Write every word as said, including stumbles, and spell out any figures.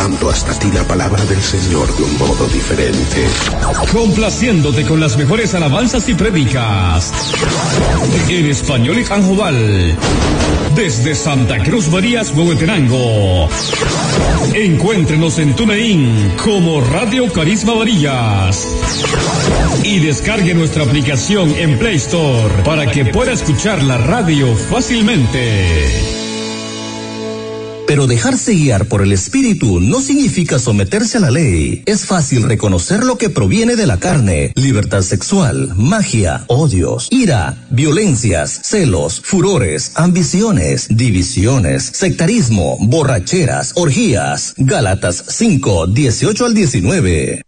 llevando hasta ti la palabra del Señor de un modo diferente. Complaciéndote con las mejores alabanzas y prédicas en español y anjodal desde Santa Cruz Marías, Huehuetenango. Encuéntrenos en TuneIn como Radio Carisma Varillas y descargue nuestra aplicación en Play Store para que pueda escuchar la radio fácilmente. Pero dejarse guiar por el Espíritu no significa someterse a la ley. Es fácil reconocer lo que proviene de la carne: libertad sexual, magia, odios, ira, violencias, celos, furores, ambiciones, divisiones, sectarismo, borracheras, orgías. Gálatas cinco, dieciocho al diecinueve.